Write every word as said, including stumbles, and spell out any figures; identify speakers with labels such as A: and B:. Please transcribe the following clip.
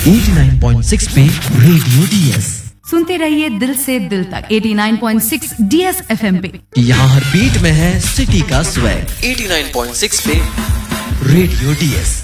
A: नवासी पॉइंट छह पे रेडियो डीएस।
B: सुनते रहिए दिल से दिल तक नवासी पॉइंट छह डीएस एफएम पे।
A: यहाँ हर बीट में है सिटी का स्वैग। नवासी पॉइंट छह पे रेडियो डीएस।